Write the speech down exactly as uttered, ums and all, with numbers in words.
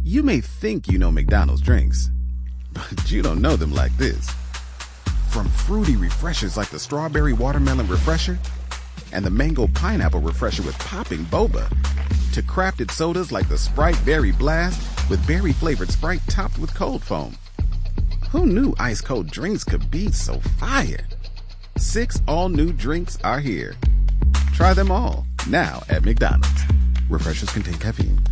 You may think you know McDonald's drinks, but you don't know them like this. From fruity refreshers like the Strawberry Watermelon Refresher and the Mango Pineapple Refresher with popping boba, to crafted sodas like the Sprite Berry Blast with berry-flavored Sprite topped with cold foam. Who knew ice-cold drinks could be so fire? Six all-new drinks are here. Try them all, now at McDonald's. Refreshers contain caffeine.